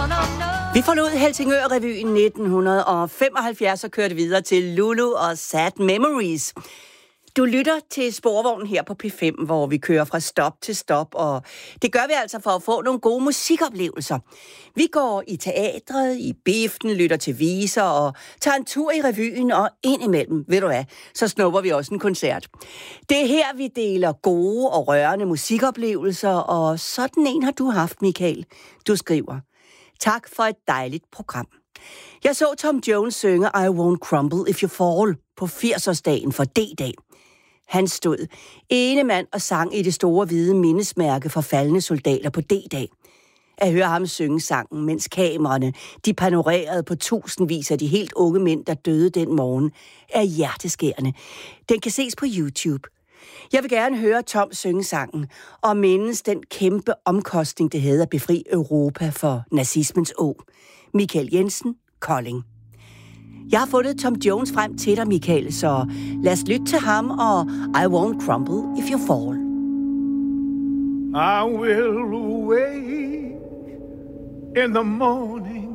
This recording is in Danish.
Vi forlod Helsingør-revyen 1975 og kørte videre til Lulu og Sad Memories. Du lytter til Sporvognen her på P5, hvor vi kører fra stop til stop, og det gør vi altså for at få nogle gode musikoplevelser. Vi går i teatret, i biften, lytter til viser og tager en tur i revyen, og indimellem, ved du hvad, så snupper vi også en koncert. Det er her, vi deler gode og rørende musikoplevelser, og sådan en har du haft, Michael. Du skriver: tak for et dejligt program. Jeg så Tom Jones synge I Won't Crumble If You Fall på 80-årsdagen for D-dag. Han stod ene mand og sang i det store hvide mindesmærke for faldne soldater på D-dag. At høre ham synge sangen, mens kameraerne de panorerede på tusindvis af de helt unge mænd, der døde den morgen, er hjerteskærende. Den kan ses på YouTube. Jeg vil gerne høre Tom synge sangen og mindes den kæmpe omkostning, det havde at befri Europa for nazismens åg. Michael Jensen, Kolding. Jeg har fundet Tom Jones frem til dig, Michael, så lad os lytte til ham og I Won't Crumble If You Fall. I will wake in the morning